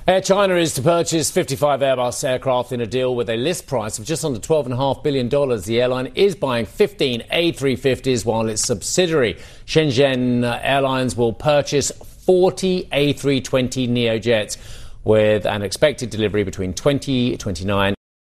Air China is to purchase 55 Airbus aircraft in a deal with a list price of just under $12.5 billion. The airline is buying 15 A350s, while its subsidiary Shenzhen Airlines will purchase 40 A320neo jets with an expected delivery between 2029